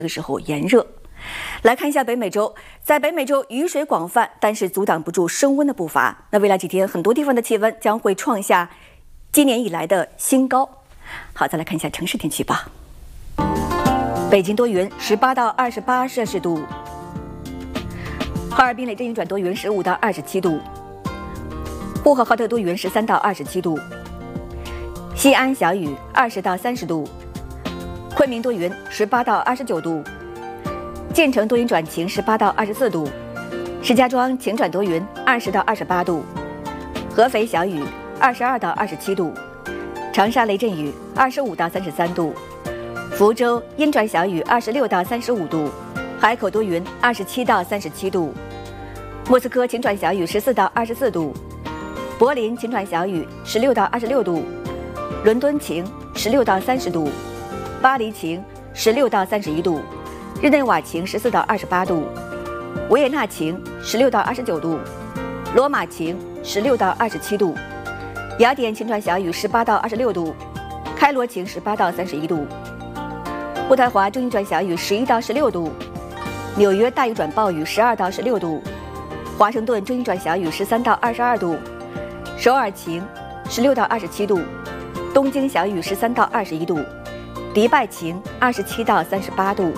这个时候炎热。来看一下北美洲，在北美洲雨水广泛，但是阻挡不住升温的步伐。那未来几天，很多地方的气温将会创下今年以来的新高。好，再来看一下城市天气吧。北京多云，18到28摄氏度；哈尔滨雷阵雨转多云，15到27度；呼和浩特多云，13到27度；西安小雨，20到30度；昆明多云，18到29度；建成多云转晴，18到24度；石家庄晴转多云，20到28度；合肥小雨，22到27度；长沙雷阵雨，25到33度；福州阴转小雨，26到35度；海口多云，27到37度；莫斯科晴转小雨，14到24度；柏林晴转小雨，16到26度；伦敦晴，16到30度；巴黎晴，16到31度；日内瓦晴，14到28度；维也纳晴，16到29度；罗马晴，16到27度；雅典晴转小雨，18到26度；开罗晴，18到31度；渥太华中阴转小雨，11到16度；纽约大雨转暴雨，12到16度；华盛顿中阴转小雨，13到22度；首尔晴，16到27度；东京小雨，13到21度；迪拜晴，27到38度。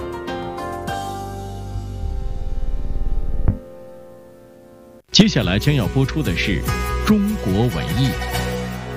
接下来将要播出的是中国文艺。